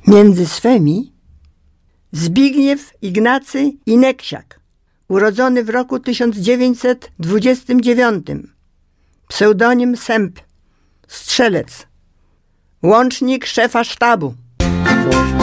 Między swymi Zbigniew Ignacy Ineksiak, urodzony w roku 1929, pseudonim Sęp, strzelec, łącznik szefa sztabu.